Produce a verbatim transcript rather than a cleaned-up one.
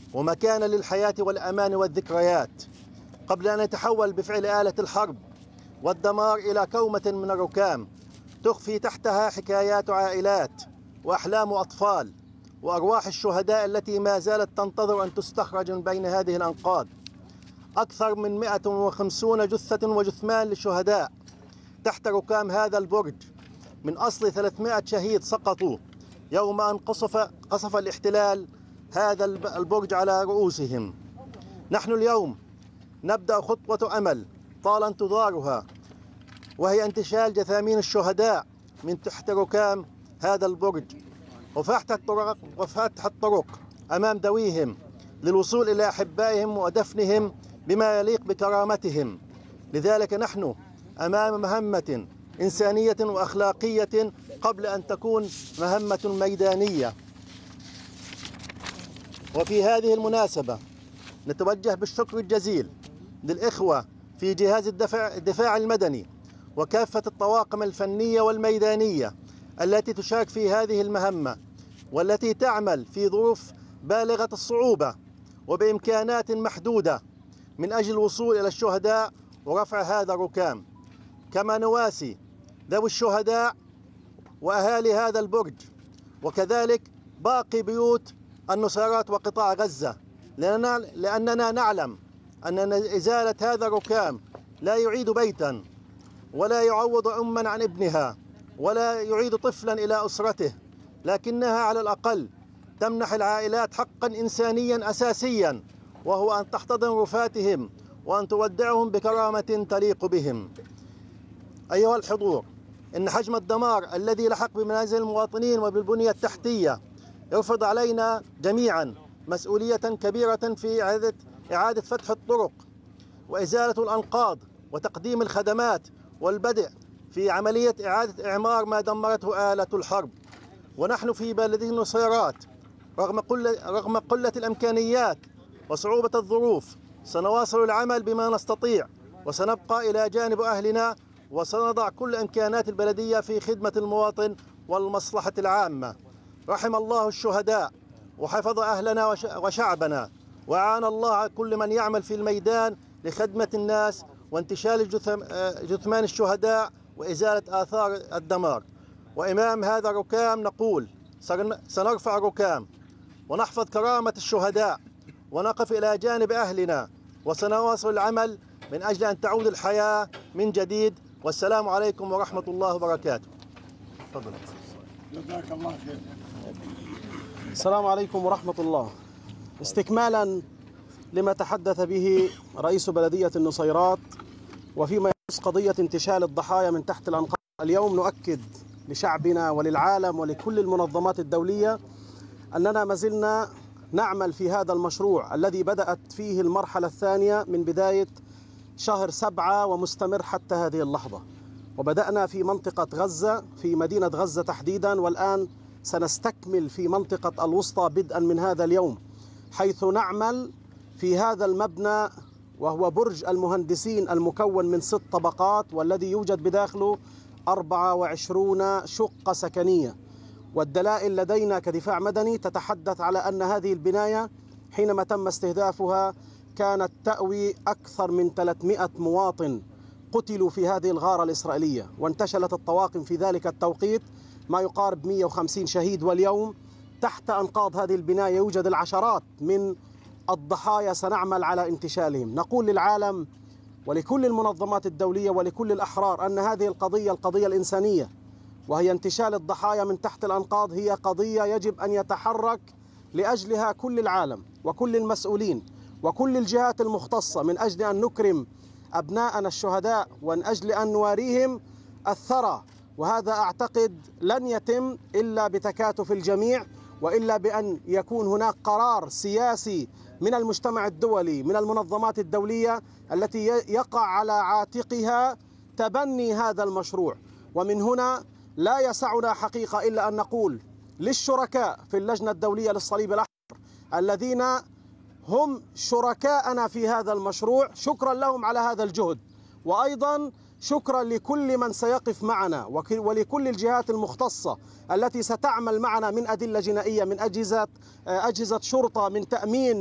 ومكانا للحياة والأمان والذكريات، قبل أن يتحول بفعل آلة الحرب والدمار إلى كومة من الركام تخفي تحتها حكايات عائلات وأحلام أطفال وأرواح الشهداء التي ما زالت تنتظر أن تستخرج من بين هذه الأنقاض. أكثر من مئة وخمسين جثة وجثمان للشهداء تحت ركام هذا البرج، من أصل ثلاثمئة شهيد سقطوا يوم أن قصف, قصف الاحتلال هذا البرج على رؤوسهم. نحن اليوم نبدأ خطوة أمل طال انتظارها، وهي انتشال جثامين الشهداء من تحت ركام هذا البرج وفتح الطرق, وفتح الطرق أمام ذويهم للوصول إلى أحبائهم ودفنهم بما يليق بكرامتهم. لذلك نحن أمام مهمة إنسانية وأخلاقية قبل أن تكون مهمة ميدانية. وفي هذه المناسبة نتوجه بالشكر الجزيل للإخوة في جهاز الدفاع, الدفاع المدني وكافة الطواقم الفنية والميدانية التي تشارك في هذه المهمة، والتي تعمل في ظروف بالغة الصعوبة وبإمكانات محدودة من أجل الوصول إلى الشهداء ورفع هذا الركام. كما نواسي ذوي الشهداء وأهالي هذا البرج، وكذلك باقي بيوت النصيرات وقطاع غزة، لأننا, لأننا نعلم أن إزالة هذا الركام لا يعيد بيتا ولا يعوض أما عن ابنها ولا يعيد طفلا إلى أسرته، لكنها على الأقل تمنح العائلات حقا إنسانيا أساسيا، وهو أن تحتضن رفاتهم وأن تودعهم بكرامة تليق بهم. أيها الحضور، إن حجم الدمار الذي لحق بمنازل المواطنين وبالبنية التحتية يفرض علينا جميعا مسؤولية كبيرة في إعادة إعادة فتح الطرق وإزالة الأنقاض وتقديم الخدمات والبدء في عملية إعادة إعمار ما دمرته آلة الحرب. ونحن في بلدية النصيرات رغم قلة, رغم قلة الإمكانيات وصعوبة الظروف سنواصل العمل بما نستطيع، وسنبقى إلى جانب أهلنا، وسنضع كل إمكانات البلدية في خدمة المواطن والمصلحة العامة. رحم الله الشهداء وحفظ أهلنا وشعبنا، وعان الله كل من يعمل في الميدان لخدمة الناس وانتشال جثمان الشهداء وإزالة آثار الدمار. وإمام هذا الركام نقول سنرفع الركام ونحفظ كرامة الشهداء ونقف إلى جانب أهلنا، وسنواصل العمل من أجل أن تعود الحياة من جديد. والسلام عليكم ورحمة الله وبركاته. تفضل. جزاك الله خير. السلام عليكم ورحمة الله. استكمالا لما تحدث به رئيس بلدية النصيرات وفيما يخص قضية انتشال الضحايا من تحت الأنقاض، اليوم نؤكد لشعبنا وللعالم ولكل المنظمات الدولية أننا ما زلنا نعمل في هذا المشروع الذي بدأت فيه المرحلة الثانية من بداية شهر سبعة ومستمر حتى هذه اللحظة. وبدأنا في منطقة غزة، في مدينة غزة تحديدا، والآن سنستكمل في منطقة الوسطى بدءا من هذا اليوم، حيث نعمل في هذا المبنى وهو برج المهندسين المكون من ست طبقات، والذي يوجد بداخله أربعة وعشرين شقة سكنية. والدلائل لدينا كدفاع مدني تتحدث على أن هذه البناية حينما تم استهدافها كانت تأوي أكثر من ثلاثمئة مواطن قتلوا في هذه الغارة الإسرائيلية، وانتشلت الطواقم في ذلك التوقيت ما يقارب مئة وخمسين شهيد. واليوم تحت أنقاض هذه البناية يوجد العشرات من الضحايا سنعمل على انتشالهم. نقول للعالم ولكل المنظمات الدولية ولكل الأحرار أن هذه القضية القضية الإنسانية، وهي انتشال الضحايا من تحت الأنقاض، هي قضية يجب أن يتحرك لأجلها كل العالم وكل المسؤولين وكل الجهات المختصة، من أجل أن نكرم أبناءنا الشهداء ومن أجل أن نواريهم الثرى. وهذا أعتقد لن يتم إلا بتكاتف الجميع، وإلا بأن يكون هناك قرار سياسي من المجتمع الدولي، من المنظمات الدولية التي يقع على عاتقها تبني هذا المشروع. ومن هنا لا يسعنا حقيقة إلا أن نقول للشركاء في اللجنة الدولية للصليب الأحمر الذين هم شركاءنا في هذا المشروع، شكرا لهم على هذا الجهد، وأيضا شكرا لكل من سيقف معنا ولكل الجهات المختصة التي ستعمل معنا من أدلة جنائية، من أجهزة أجهزة شرطة، من تأمين